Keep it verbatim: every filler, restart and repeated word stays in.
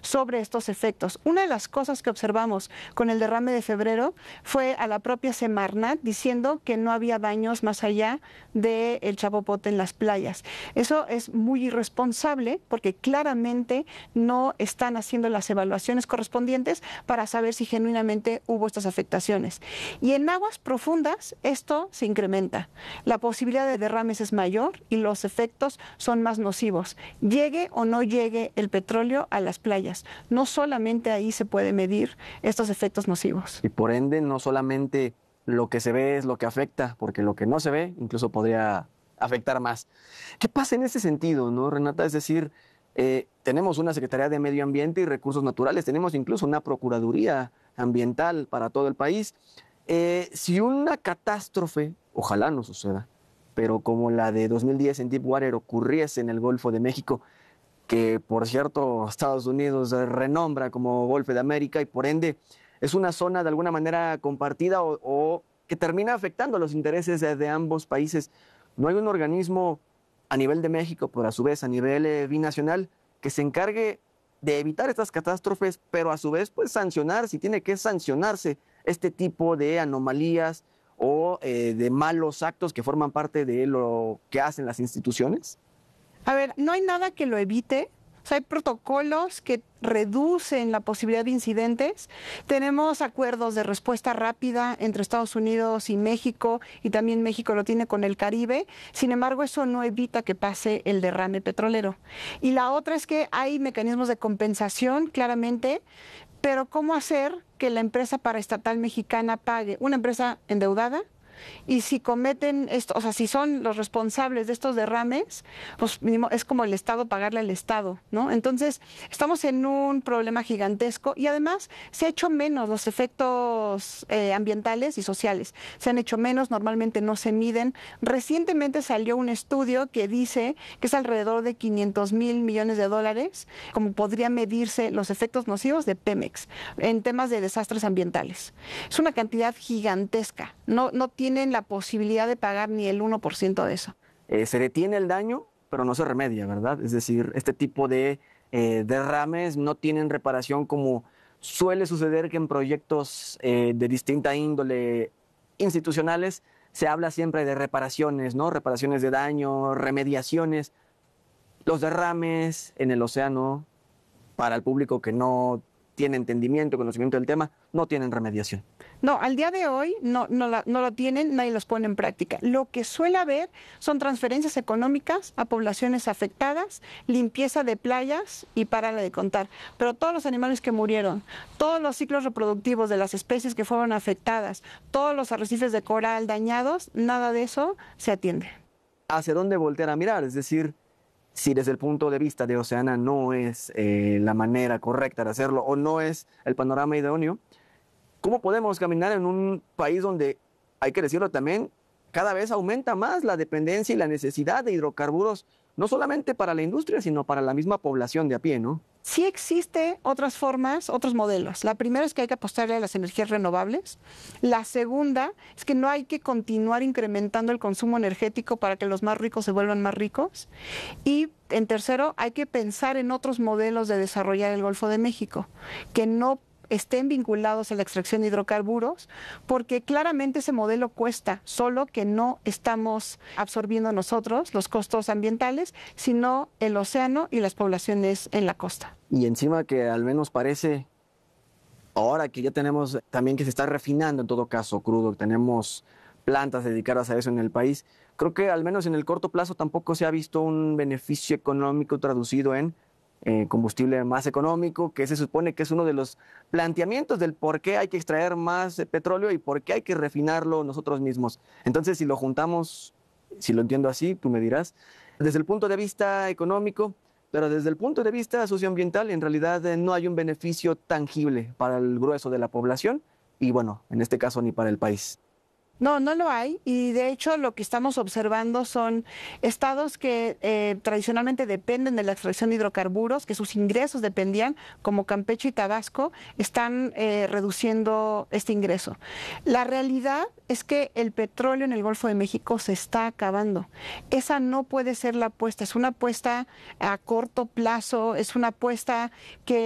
sobre estos efectos. Una de las cosas que observamos con el derrame de febrero fue a la propia Semarnat diciendo que no había daños más allá del chapopote en las playas. Eso es muy irresponsable porque claramente no están haciendo las evaluaciones correspondientes para saber si genuinamente hubo estas afectaciones. Y en aguas profundas esto se incrementa. La posibilidad de derrames es mayor y los efectos son más nocivos. Llegue o no llegue el petróleo a las playas, no solamente ahí se puede medir estos efectos nocivos. Y por ende no solamente lo que se ve es lo que afecta, porque lo que no se ve incluso podría afectar más. ¿Qué pasa en ese sentido, no, Renata? Es decir, eh, tenemos una Secretaría de Medio Ambiente y Recursos Naturales, tenemos incluso una Procuraduría Ambiental para todo el país. Eh, si una catástrofe, ojalá no suceda, pero como la de dos mil diez en Deepwater ocurriese en el Golfo de México, que por cierto Estados Unidos renombra como Golfo de América y por ende es una zona de alguna manera compartida o, o que termina afectando los intereses de, de ambos países. No hay un organismo a nivel de México, pero a su vez a nivel eh, binacional, que se encargue de evitar estas catástrofes, pero a su vez pues sancionar, si tiene que sancionarse este tipo de anomalías o eh, de malos actos que forman parte de lo que hacen las instituciones? A ver, no hay nada que lo evite. O sea, hay protocolos que reducen la posibilidad de incidentes. Tenemos acuerdos de respuesta rápida entre Estados Unidos y México, y también México lo tiene con el Caribe. Sin embargo, eso no evita que pase el derrame petrolero. Y la otra es que hay mecanismos de compensación, claramente, pero ¿cómo hacer que la empresa paraestatal mexicana pague? Una empresa endeudada. Y si cometen esto, o sea, si son los responsables de estos derrames, pues mínimo es como el Estado pagarle al Estado, ¿no? Entonces, estamos en un problema gigantesco y además se ha hecho menos los efectos eh, ambientales y sociales. Se han hecho menos, normalmente no se miden. Recientemente salió un estudio que dice que es alrededor de quinientos mil millones de dólares, como podría medirse los efectos nocivos de Pemex en temas de desastres ambientales. Es una cantidad gigantesca, no, no tiene tienen la posibilidad de pagar ni el uno por ciento de eso. Eh, se detiene el daño, pero no se remedia, ¿verdad? Es decir, este tipo de eh, derrames no tienen reparación como suele suceder que en proyectos eh, de distinta índole institucionales se habla siempre de reparaciones, ¿no? Reparaciones de daño, remediaciones. Los derrames en el océano, para el público que no tiene entendimiento, conocimiento del tema, no tienen remediación. No, al día de hoy no, no, la, no lo tienen, nadie los pone en práctica. Lo que suele haber son transferencias económicas a poblaciones afectadas, limpieza de playas y párale de contar. Pero todos los animales que murieron, todos los ciclos reproductivos de las especies que fueron afectadas, todos los arrecifes de coral dañados, nada de eso se atiende. ¿Hacia dónde voltear a mirar? Es decir, si desde el punto de vista de Oceana no es eh, la manera correcta de hacerlo o no es el panorama idóneo, ¿cómo podemos caminar en un país donde, hay que decirlo también, cada vez aumenta más la dependencia y la necesidad de hidrocarburos, no solamente para la industria, sino para la misma población de a pie, ¿no? Sí existen otras formas, otros modelos. La primera es que hay que apostarle a las energías renovables. La segunda es que no hay que continuar incrementando el consumo energético para que los más ricos se vuelvan más ricos. Y en tercero, hay que pensar en otros modelos de desarrollar el Golfo de México, que no estén vinculados a la extracción de hidrocarburos, porque claramente ese modelo cuesta, solo que no estamos absorbiendo nosotros los costos ambientales, sino el océano y las poblaciones en la costa. Y encima que al menos parece, ahora que ya tenemos también que se está refinando en todo caso crudo, tenemos plantas dedicadas a eso en el país, creo que al menos en el corto plazo tampoco se ha visto un beneficio económico traducido en Eh, combustible más económico, que se supone que es uno de los planteamientos del por qué hay que extraer más eh, petróleo y por qué hay que refinarlo nosotros mismos. Entonces, si lo juntamos, si lo entiendo así, tú me dirás, desde el punto de vista económico, pero desde el punto de vista socioambiental, en realidad eh, no hay un beneficio tangible para el grueso de la población y, bueno, en este caso ni para el país. No, no lo hay, y de hecho lo que estamos observando son estados que eh, tradicionalmente dependen de la extracción de hidrocarburos, que sus ingresos dependían, como Campeche y Tabasco, están eh, reduciendo este ingreso. La realidad es que el petróleo en el Golfo de México se está acabando. Esa no puede ser la apuesta, es una apuesta a corto plazo, es una apuesta que